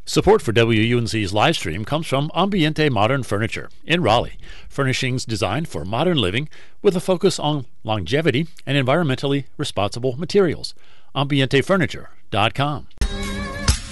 Support for WUNC's live stream comes from Ambiente Modern Furniture in Raleigh, furnishings designed for modern living with a focus on longevity and environmentally responsible materials. AmbienteFurniture.com.